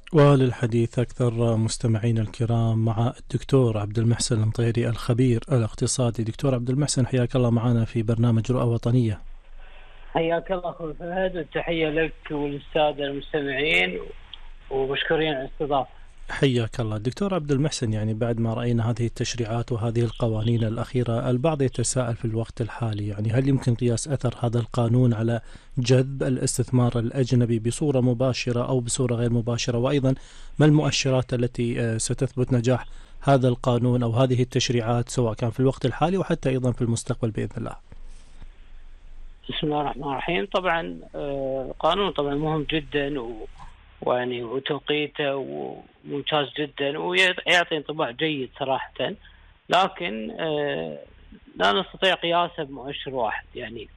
وللحديث أكثر مستمعين الكرام مع الدكتور عبد المحسن المطيري الخبير الاقتصادي. دكتور عبد المحسن، حياك الله معنا في برنامج رؤى وطنية. حياك الله أخوي فهد، والتحية لك وللسادة المستمعين ومشكورين على الاستضافة. حياك الله دكتور عبد المحسن. يعني بعد ما رأينا هذه التشريعات وهذه القوانين الأخيرة، البعض يتساءل في الوقت الحالي، يعني هل يمكن قياس أثر هذا القانون على جذب الاستثمار الأجنبي بصورة مباشرة أو بصورة غير مباشرة؟ وأيضا ما المؤشرات التي ستثبت نجاح هذا القانون أو هذه التشريعات سواء كان في الوقت الحالي وحتى أيضا في المستقبل بإذن الله؟ بسم الله الرحمن الرحيم. طبعا قانون طبعا مهم جدا ويعني وتوقيته وممتاز جدا ويعطي انطباع جيد صراحة، لكن لا نستطيع قياسه بمؤشر واحد. يعني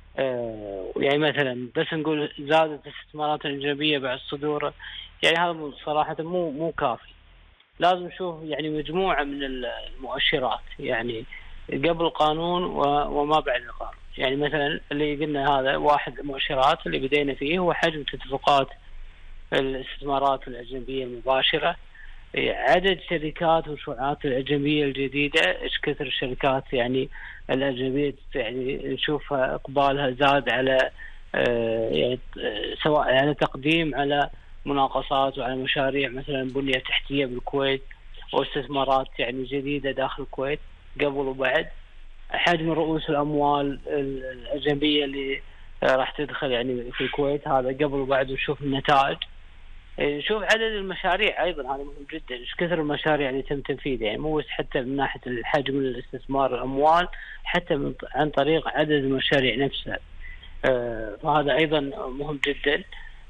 مثلا بس نقول زادت الاستثمارات الأجنبية بعد صدوره، يعني هذا صراحة مو كافي. لازم نشوف يعني مجموعة من المؤشرات، يعني قبل القانون وما بعد القانون. يعني مثلا اللي قلنا هذا واحد المؤشرات اللي بدينا فيه هو حجم تدفقات الاستثمارات الأجنبية المباشرة، عدد شركات ومشروعات الأجنبية الجديدة، إيش كثر الشركات يعني الأجنبية يعني نشوفها إقبالها زاد على يعني سواء على تقديم على مناقصات وعلى مشاريع مثلا بنية تحتية بالكويت واستثمارات يعني جديدة داخل الكويت قبل وبعد. حجم رؤوس الأموال الأجنبية اللي راح تدخل يعني في الكويت، هذا قبل وبعد، ونشوف النتائج. نشوف عدد المشاريع أيضا، هذا مهم جدا، إيش كثر المشاريع اللي تم تنفيذها، يعني مو بس حتى من ناحية الحجم الاستثمار الأموال، حتى عن طريق عدد المشاريع نفسها. فهذا أيضا مهم جدا.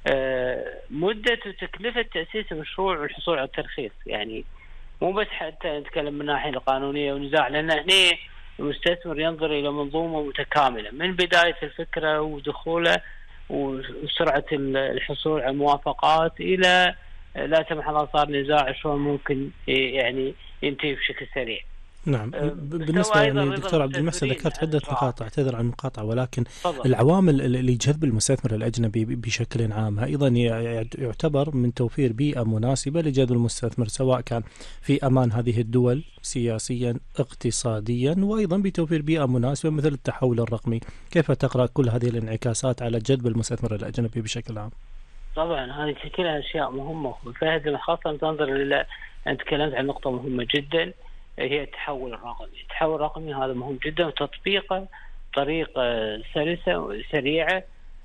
مدة وتكلفة تأسيس المشروع والحصول على الترخيص، يعني مو بس حتى نتكلم من الناحية القانونية ونزاع، لأن هنا المستثمر ينظر إلى منظومة متكاملة من بداية الفكرة ودخوله وسرعة الحصول على موافقات إلى لا سمح الله صار نزاع شلون ممكن يعني ينتهي بشكل سريع. نعم. بالنسبة يعني دكتور عبد المحسن ذكرت عدة نقاط، اعتذر عن المقاطعة، ولكن العوامل اللي جذب المستثمر الأجنبي بشكل عام أيضا يعتبر من توفير بيئة مناسبة لجذب المستثمر، سواء كان في أمان هذه الدول سياسيا اقتصاديا، وأيضا بتوفير بيئة مناسبة مثل التحول الرقمي. كيف تقرأ كل هذه الانعكاسات على جذب المستثمر الأجنبي بشكل عام؟ طبعا هذه كلها أشياء مهمة، فهذا خاصة تنظر إلى أن تكلمت عن نقطة مهمة جدا، هي التحول الرقمي. التحول الرقمي هذا مهم جدا، وتطبيقه بطريقة سلسة وسريعة،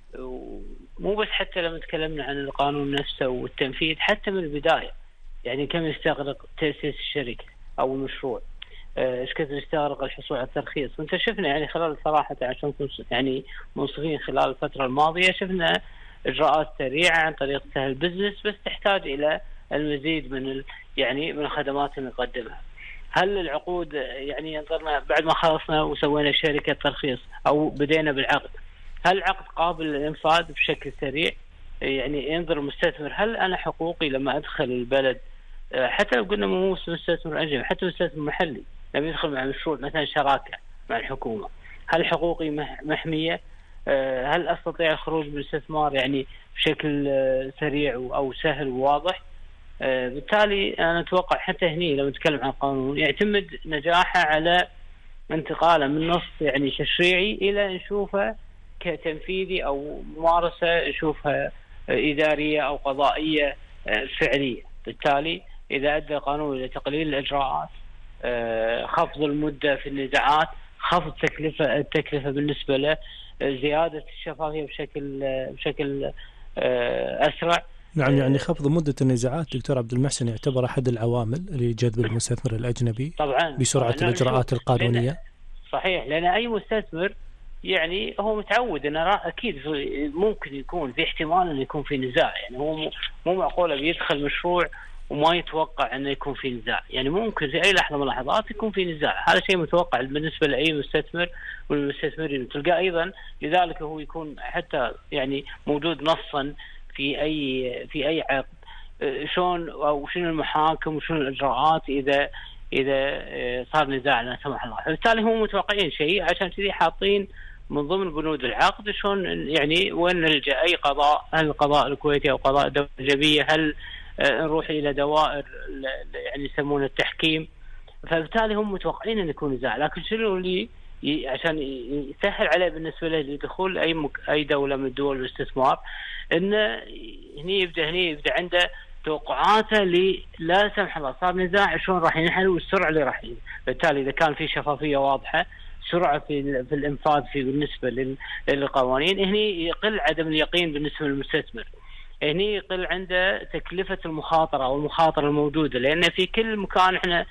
ومو بس حتى لما تكلمنا عن القانون نفسه والتنفيذ، حتى من البداية يعني كم يستغرق تأسيس الشركة أو المشروع، ايش كثر يستغرق الحصول على الترخيص. وانت شفنا يعني خلال صراحة عشان نكون يعني منصفين، خلال الفترة الماضية شفنا إجراءات سريعة عن طريق سهل بزنس، بس تحتاج إلى المزيد من يعني من الخدمات اللي نقدمها. هل العقود يعني نظرنا بعد ما خلصنا وسوينا شركة ترخيص أو بدينا بالعقد، هل العقد قابل للإنفاذ بشكل سريع؟ يعني ينظر المستثمر هل أنا حقوقي لما أدخل البلد، حتى لو قلنا مو مستثمر أجنبي، حتى مستثمر محلي لما يدخل مع مشروع مثلا شراكة مع الحكومة، هل حقوقي محمية؟ هل أستطيع الخروج من الاستثمار يعني بشكل سريع أو سهل وواضح؟ بالتالي أنا أتوقع حتى هني لما نتكلم عن القانون يعتمد نجاحه على انتقاله من نص يعني تشريعي إلى نشوفه كتنفيذي أو ممارسة نشوفها إدارية أو قضائية فعلية. بالتالي إذا أدى القانون إلى تقليل الإجراءات، خفض المدة في النزاعات، خفض التكلفة بالنسبة له، زيادة الشفافية بشكل أسرع. نعم، يعني خفض مدة النزاعات دكتور عبد المحسن يعتبر أحد العوامل لجذب المستثمر الأجنبي طبعا بسرعة الإجراءات القانونية. صحيح، لأن أي مستثمر يعني هو متعود أنه أكيد ممكن يكون في احتمال أن يكون في نزاع، يعني هو مو معقولة بيدخل مشروع وما يتوقع أنه يكون في نزاع، يعني ممكن في أي لحظة من اللحظات يكون في نزاع. هذا شيء متوقع بالنسبة لأي مستثمر والمستثمرين، تلقاه أيضا لذلك هو يكون حتى يعني موجود نصا في أي عقد، شلون أو شنو المحاكم وشنو الإجراءات إذا صار نزاع لا سمح الله. بالتالي هم متوقعين شيء، عشان كذي حاطين من ضمن بنود العقد شلون يعني وين نلجأ، أي قضاء، هل القضاء الكويتي أو قضاء الدولة الأجنبية، هل نروح الى دوائر يعني يسمونه التحكيم. فبالتالي هم متوقعين ان يكون نزاع، لكن شنو اللي عشان يسهل عليه بالنسبه له لدخول اي دوله من دول الاستثمار، انه هني يبدا عنده توقعاته لا سمح الله صار نزاع شلون راح ينحل والسرعه اللي راح بالتالي اذا كان في شفافيه واضحه، سرعه في الانفاذ بالنسبه للقوانين، هني يقل عدم اليقين بالنسبه للمستثمر، هني يقل عنده تكلفه المخاطره او المخاطره الموجوده، لان في كل مكان احنا